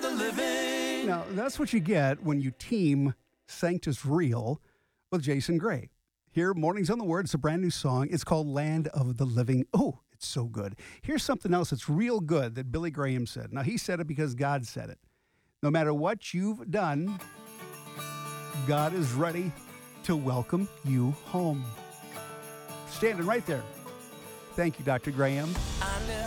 of the living. Now, that's what you get when you team Sanctus Real with Jason Gray. Here, Mornings on the Word, it's a brand new song. It's called Land of the Living. Oh, it's so good. Here's something else that's real good that Billy Graham said. Now, he said it because God said it. No matter what you've done, God is ready to welcome you home. Standing right there. Thank you, Dr. Graham.